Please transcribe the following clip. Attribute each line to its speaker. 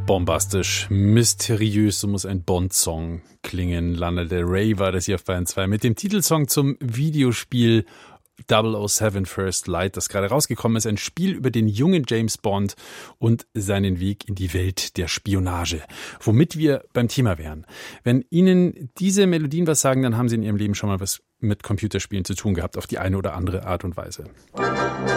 Speaker 1: Bombastisch, mysteriös, so muss ein Bond-Song klingen. Lana Del Rey war das hier auf Bayern 2 mit dem Titelsong zum Videospiel 007 First Light, das gerade rausgekommen ist. Ein Spiel über den jungen James Bond und seinen Weg in die Welt der Spionage. Womit wir beim Thema wären. Wenn Ihnen diese Melodien was sagen, dann haben Sie in Ihrem Leben schon mal was mit Computerspielen zu tun gehabt, auf die eine oder andere Art und Weise.